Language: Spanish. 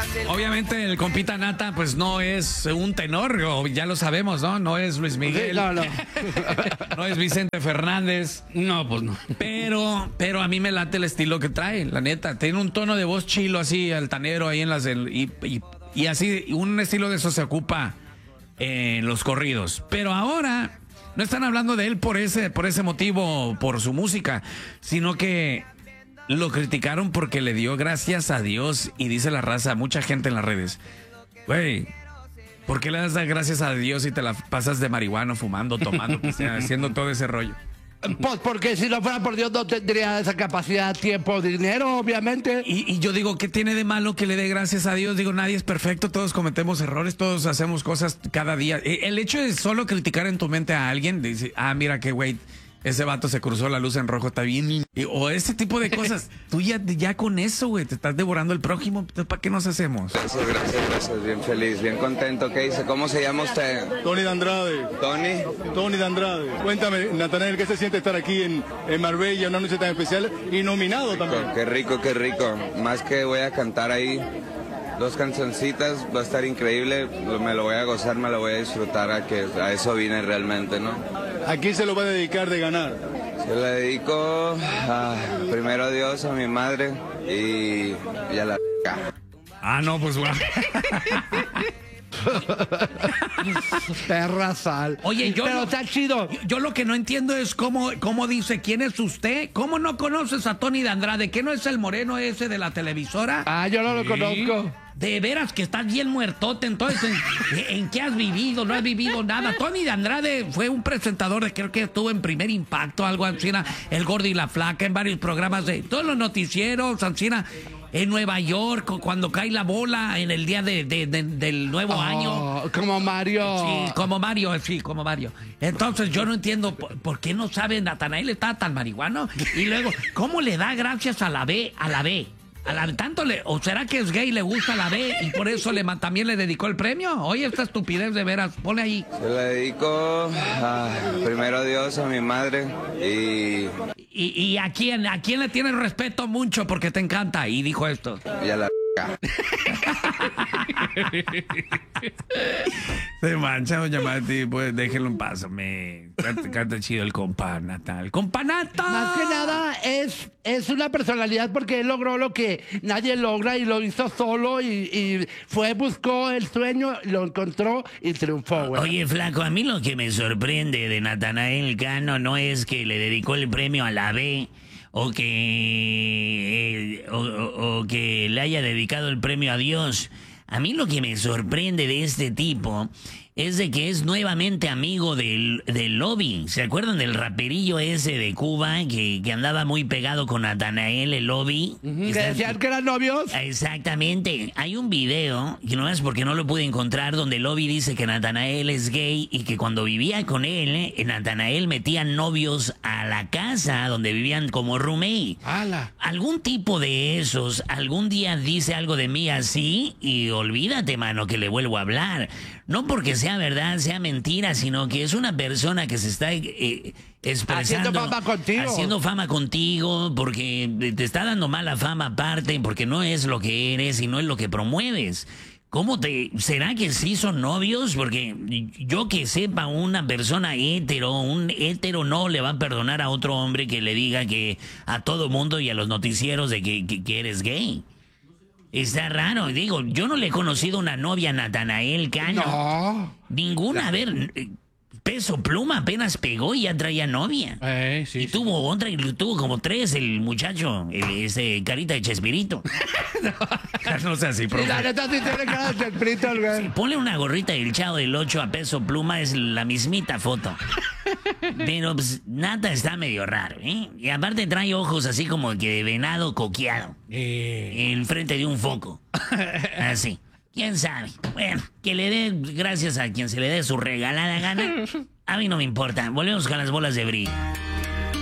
Obviamente el compita Nata pues no es un tenor, ya lo sabemos, ¿no? No es Luis Miguel. Sí, no. No es Vicente Fernández. No, pues no. Pero a mí me late el estilo que trae, la neta. Tiene un tono de voz chilo así, altanero ahí en las... Y así, un estilo de eso se ocupa en los corridos. Pero ahora no están hablando de él por ese motivo, por su música, sino que lo criticaron porque le dio gracias a Dios. Y dice la raza, mucha gente en las redes, güey, ¿por qué le das gracias a Dios y te la pasas de marihuano, fumando, tomando, haciendo todo ese rollo? Pues porque si no fuera por Dios no tendría esa capacidad, tiempo, dinero, obviamente. Y yo digo, ¿qué tiene de malo que le dé gracias a Dios? Digo, nadie es perfecto, todos cometemos errores, todos hacemos cosas cada día. El hecho de solo criticar en tu mente a alguien, dice, mira qué güey, ese vato se cruzó la luz en rojo, está bien. O ese tipo de cosas. Tú ya con eso, güey, te estás devorando el prójimo. ¿Para qué nos hacemos? Gracias. Bien feliz, bien contento. ¿Qué dice? ¿Cómo se llama usted? Tony de Andrade. ¿Tony? Tony de Andrade. Cuéntame, Natanael, ¿qué se siente estar aquí en Marbella, una noche tan especial y nominado también? Qué rico, qué rico. Más que voy a cantar ahí 2 cancioncitas, va a estar increíble. Me lo voy a gozar, me lo voy a disfrutar, a eso vine realmente, ¿no? ¿A quién se lo va a dedicar de ganar? Se lo dedico primero a Dios, a mi madre y a la... No, pues bueno. Perra sal. Oye, pero está chido. Yo lo que no entiendo es cómo dice, ¿quién es usted? ¿Cómo no conoces a Tony de Andrade? ¿Qué no es el moreno ese de la televisora? Yo no lo conozco. De veras que estás bien muertote, entonces, ¿en qué has vivido? No has vivido nada. Tony de Andrade fue un presentador de, creo que estuvo en Primer Impacto, algo así, El Gordo y la Flaca, en varios programas de todos los noticieros, Ancina, en Nueva York, cuando cae la bola en el día del nuevo año. Como Mario. Sí, como Mario. Entonces yo no entiendo por qué no sabe Natanael está tan marihuano. Y luego, ¿cómo le da gracias a la B? ¿O será que es gay y le gusta la B y por eso también le dedicó el premio? Oye, esta estupidez de veras, ponle ahí. Se lo dedico primero a Dios, a mi madre ¿Y a quién le tienes respeto mucho porque te encanta? Y dijo esto. Y a la... Se mancha, doña Mati, pues déjenlo en paz, me canta chido el compa Natal. ¡Compa Nata! Más que nada es una personalidad porque él logró lo que nadie logra y lo hizo solo y buscó el sueño, lo encontró y triunfó, güey. Oye, flaco, a mí lo que me sorprende de Natanael Cano no es que le dedicó el premio a la B o que le haya dedicado el premio a Dios. A mí lo que me sorprende de este tipo es de que es nuevamente amigo del Lobby. ¿Se acuerdan del raperillo ese de Cuba que andaba muy pegado con Natanael, el Lobby? ¿Que decían que eran novios? Exactamente. Hay un video, que no es porque no lo pude encontrar, donde el Lobby dice que Natanael es gay y que cuando vivía con él, Natanael metía novios a la casa donde vivían como roommate. ¡Hala! Algún tipo de esos, algún día dice algo de mí así y olvídate, mano, que le vuelvo a hablar. No porque sea verdad, sea mentira, sino que es una persona que se está expresando. Haciendo fama contigo, porque te está dando mala fama aparte, porque no es lo que eres y no es lo que promueves. ¿Será que sí son novios? Porque yo que sepa, una persona un hétero no le va a perdonar a otro hombre que le diga que a todo mundo y a los noticieros de que eres gay. Está raro, digo, yo no le he conocido una novia a Natanael Cano. No. Ninguna, a ver, Peso Pluma apenas pegó y ya traía novia. Sí, y tuvo como 3 el muchacho, ese carita de Chespirito. No sé así, profe. La neta sí tiene cara de Chespirito, güey. Sí, ponle una gorrita del Chavo del 8 a Peso Pluma, es la mismita foto. Pero pues, Nata está medio raro, ¿eh? Y aparte trae ojos así como que de venado coqueado. En frente de un foco. Así. ¿Quién sabe? Bueno, que le dé gracias a quien se le dé su regalada gana. A mí no me importa. Volvemos con las bolas de brillo.